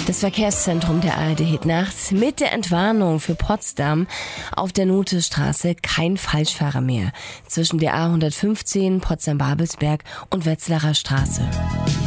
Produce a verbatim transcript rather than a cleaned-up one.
Das Verkehrszentrum der A R D Hit nachts mit der Entwarnung für Potsdam. Auf der Nothestraße kein Falschfahrer mehr. Zwischen der A hundertfünfzehn, Potsdam-Babelsberg und Wetzlarer Straße.